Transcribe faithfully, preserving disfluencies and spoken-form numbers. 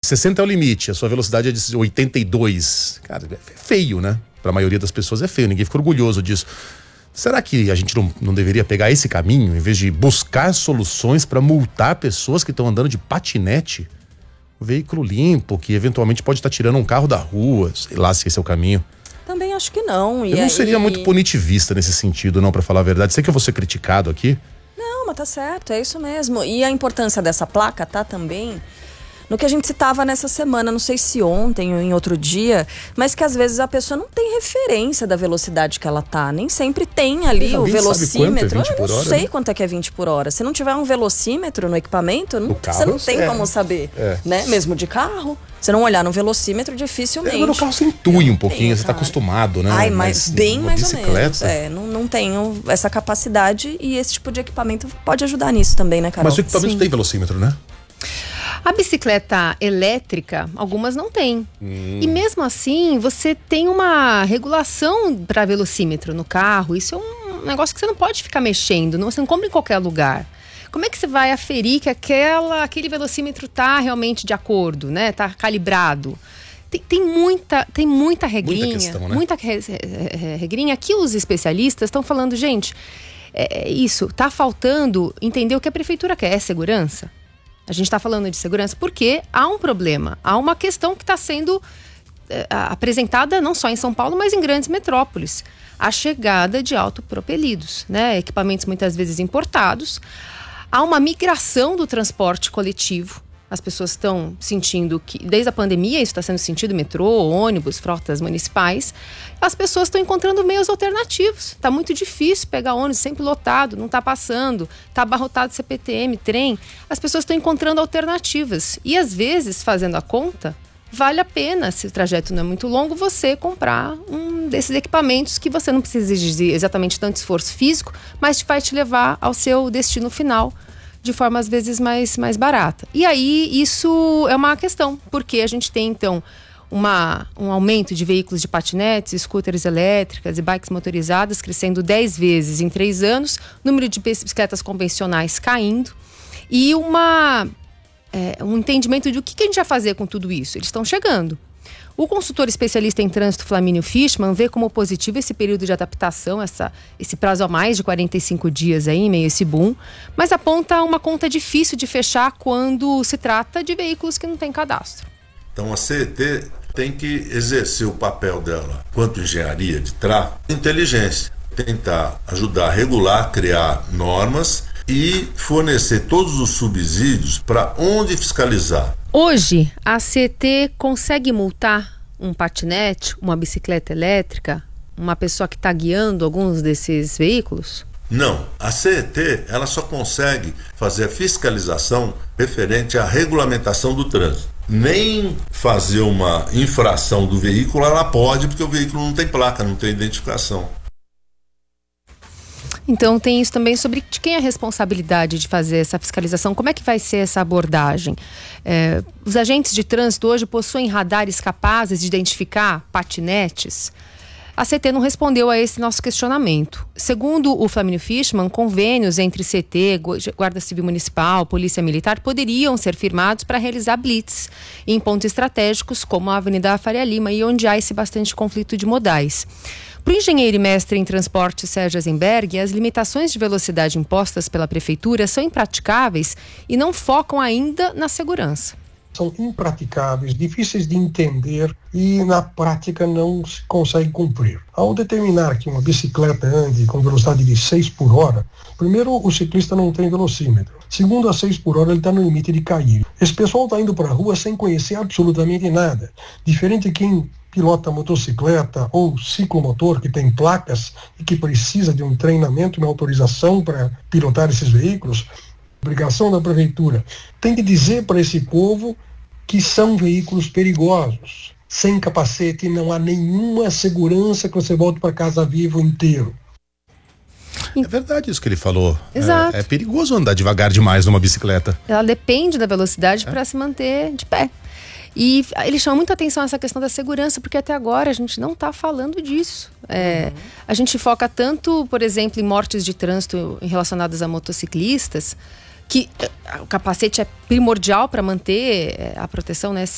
sessenta é o limite, a sua velocidade é de oitenta e dois. Cara, é feio, né? Pra maioria das pessoas é feio, ninguém fica orgulhoso disso. Será que a gente não, não deveria pegar esse caminho, em vez de buscar soluções para multar pessoas que estão andando de patinete? O veículo limpo, que eventualmente pode estar tirando um carro da rua, sei lá se esse é o caminho. Também acho que não. Eu e não seria aí... muito punitivista nesse sentido, não, para falar a verdade. Sei que eu vou ser criticado aqui. Não, mas tá certo, é isso mesmo. E a importância dessa placa tá também no que a gente citava nessa semana, não sei se ontem ou em outro dia, mas que às vezes a pessoa não tem referência da velocidade que ela tá. Nem sempre tem ali o velocímetro. Sabe quanto é vinte por hora, eu não sei né? quanto é que é vinte por hora. Se não tiver um velocímetro no equipamento, não, carro, você não tem é. como saber. É. Né? Mesmo de carro. Se não olhar no velocímetro, dificilmente. É, no carro você intui um pouquinho, tenho, você tá cara. acostumado, né? Ai, mas, mas bem mais bicicleta... ou menos. É, não, não tenho essa capacidade e esse tipo de equipamento pode ajudar nisso também, né, Carol? Mas o equipamento tem velocímetro, né? A bicicleta elétrica, algumas não têm. Hum. E mesmo assim, você tem uma regulação para velocímetro no carro. Isso é um negócio que você não pode ficar mexendo, não, você não compra em qualquer lugar. Como é que você vai aferir que aquela, aquele velocímetro tá realmente de acordo, né? Tá calibrado? Tem, tem, muita, tem muita regrinha. Muita questão, né? Muita re, re, regrinha. Aqui os especialistas estão falando, gente, é, isso, tá faltando entender o que a prefeitura quer. É segurança? A gente está falando de segurança porque há um problema, há uma questão que está sendo é, apresentada não só em São Paulo, mas em grandes metrópoles. A chegada de autopropelidos, né? Equipamentos muitas vezes importados. Há uma migração do transporte coletivo. As pessoas estão sentindo que, desde a pandemia, isso está sendo sentido, metrô, ônibus, frotas municipais. As pessoas estão encontrando meios alternativos. Está muito difícil pegar ônibus sempre lotado, não está passando, está abarrotado C P T M, trem. As pessoas estão encontrando alternativas. E, às vezes, fazendo a conta, vale a pena, se o trajeto não é muito longo, você comprar um desses equipamentos que você não precisa exigir exatamente tanto esforço físico, mas vai te levar ao seu destino final de forma às vezes mais, mais barata. E aí isso é uma questão, porque a gente tem então uma, um aumento de veículos de patinetes, scooters elétricas e bikes motorizadas crescendo dez vezes em três anos, número de bicicletas convencionais caindo e uma, é, um entendimento de o que, que a gente vai fazer com tudo isso. Eles estão chegando. O consultor especialista em trânsito, Flamínio Fishman, vê como positivo esse período de adaptação, essa, esse prazo a mais de quarenta e cinco dias aí, em meio a esse boom, mas aponta uma conta difícil de fechar quando se trata de veículos que não têm cadastro. Então a C E T tem que exercer o papel dela, quanto engenharia de tráfego, inteligência, tentar ajudar a regular, criar normas e fornecer todos os subsídios para onde fiscalizar. Hoje, a C E T consegue multar um patinete, uma bicicleta elétrica, uma pessoa que está guiando alguns desses veículos? Não. A C E T ela só consegue fazer a fiscalização referente à regulamentação do trânsito. Nem fazer uma infração do veículo ela pode, porque o veículo não tem placa, não tem identificação. Então tem isso também sobre de quem é a responsabilidade de fazer essa fiscalização, como é que vai ser essa abordagem? É, os agentes de trânsito hoje possuem radares capazes de identificar patinetes? A C T não respondeu a esse nosso questionamento. Segundo o Flamínio Fishman, convênios entre C T, Guarda Civil Municipal, Polícia Militar poderiam ser firmados para realizar blitz em pontos estratégicos como a Avenida Faria Lima e onde há esse bastante conflito de modais. Para o engenheiro e mestre em transporte Sérgio Eisenberg, as limitações de velocidade impostas pela prefeitura são impraticáveis e não focam ainda na segurança. São impraticáveis, difíceis de entender e na prática não se consegue cumprir. Ao determinar que uma bicicleta ande com velocidade de seis por hora, primeiro o ciclista não tem velocímetro. Segundo, a seis por hora ele está no limite de cair. Esse pessoal está indo para a rua sem conhecer absolutamente nada. Diferente de quem pilota motocicleta ou ciclomotor que tem placas e que precisa de um treinamento e uma autorização para pilotar esses veículos, obrigação da prefeitura tem que dizer para esse povo que são veículos perigosos. Sem capacete não há nenhuma segurança que você volte para casa vivo inteiro. É verdade isso que ele falou. Exato. É, é perigoso andar devagar demais numa bicicleta. Ela depende da velocidade é. para se manter de pé. E ele chama muita atenção essa questão da segurança, porque até agora a gente não está falando disso. É, uhum. A gente foca tanto, por exemplo, em mortes de trânsito relacionadas a motociclistas, que o capacete é primordial para manter a proteção, né?